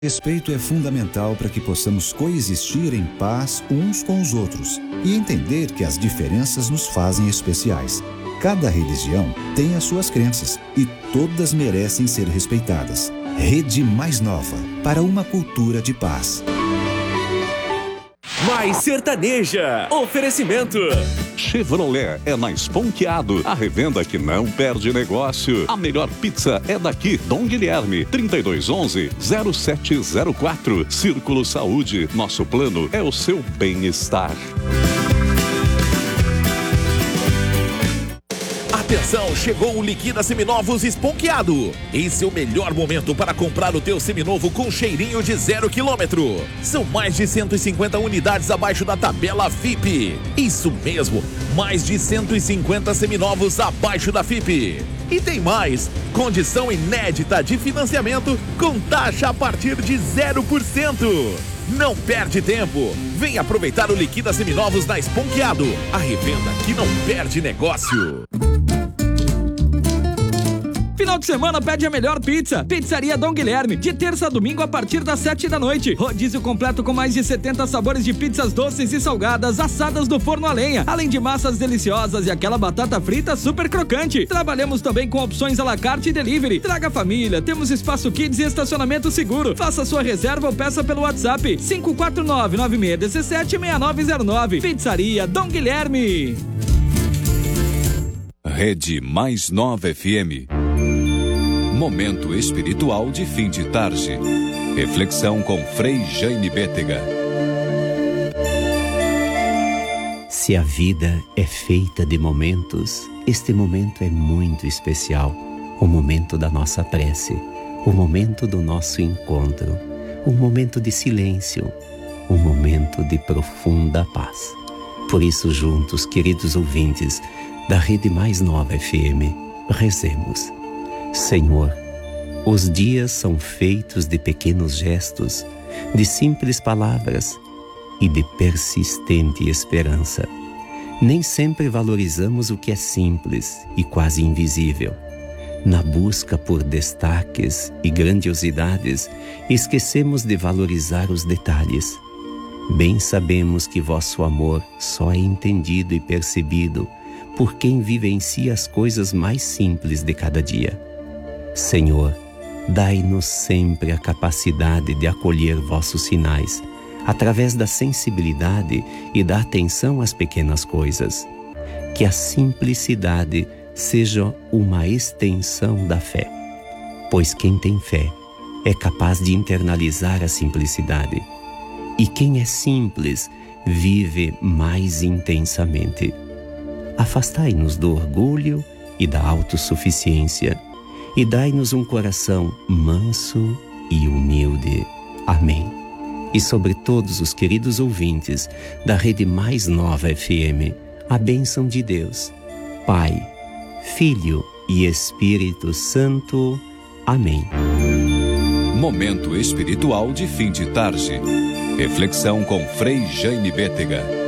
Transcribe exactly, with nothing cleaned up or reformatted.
Respeito é fundamental para que possamos coexistir em paz uns com os outros e entender que as diferenças nos fazem especiais. Cada religião tem as suas crenças e todas merecem ser respeitadas. Rede Mais Nova, para uma cultura de paz. Mais Sertaneja. Oferecimento. Chevrolet é na Esponqueado, a revenda que não perde negócio. A melhor pizza é daqui, Dom Guilherme, trinta e dois onze, zero sete zero quatro. Círculo Saúde, nosso plano é o seu bem-estar. Atenção, chegou o Liquida Seminovos Esponqueado. Esse é o melhor momento para comprar o teu seminovo com cheirinho de zero quilômetro. São mais de cento e cinquenta unidades abaixo da tabela F I P. Isso mesmo, mais de cento e cinquenta seminovos abaixo da F I P. E tem mais, condição inédita de financiamento com taxa a partir de zero por cento. Não perde tempo. Vem aproveitar o Liquida Seminovos na Esponqueado, a revenda que não perde negócio. Final de semana pede a melhor pizza. Pizzaria Dom Guilherme, de terça a domingo a partir das sete da noite. Rodízio completo com mais de setenta sabores de pizzas doces e salgadas, assadas no forno a lenha, além de massas deliciosas e aquela batata frita super crocante. Trabalhamos também com opções à la carte e delivery. Traga a família, temos espaço kids e estacionamento seguro. Faça sua reserva ou peça pelo WhatsApp cinco quatro nove, nove seis um sete, seis nove zero nove. Pizzaria Dom Guilherme. Rede Mais Nova F M. Momento espiritual de fim de tarde. Reflexão com Frei Jaime Bétega. Se a vida é feita de momentos, este momento é muito especial. O momento da nossa prece, o momento do nosso encontro, um momento de silêncio, um momento de profunda paz. Por isso, juntos, queridos ouvintes da Rede Mais Nova F M, rezemos. Senhor, os dias são feitos de pequenos gestos, de simples palavras e de persistente esperança. Nem sempre valorizamos o que é simples e quase invisível. Na busca por destaques e grandiosidades, esquecemos de valorizar os detalhes. Bem sabemos que vosso amor só é entendido e percebido por quem vivencia as coisas mais simples de cada dia. Senhor, dai-nos sempre a capacidade de acolher vossos sinais, através da sensibilidade e da atenção às pequenas coisas. Que a simplicidade seja uma extensão da fé, pois quem tem fé é capaz de internalizar a simplicidade. E quem é simples vive mais intensamente. Afastai-nos do orgulho e da autossuficiência e dai-nos um coração manso e humilde. Amém. E sobre todos os queridos ouvintes da Rede Mais Nova F M, a bênção de Deus, Pai, Filho e Espírito Santo. Amém. Momento espiritual de fim de tarde. Reflexão com Frei Jaime Bétega.